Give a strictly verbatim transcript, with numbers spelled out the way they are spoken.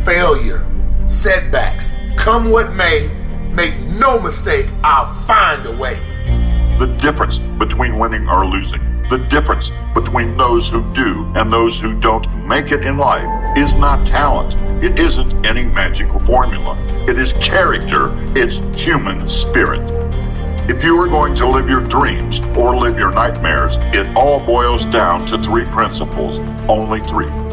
failure, setbacks, come what may, make no mistake, I'll find a way. The difference between winning or losing, the difference between those who do and those who don't make it in life is not talent. It isn't any magical formula. It is character. It's human spirit. If you are going to live your dreams or live your nightmares, it all boils down to three principles, only three.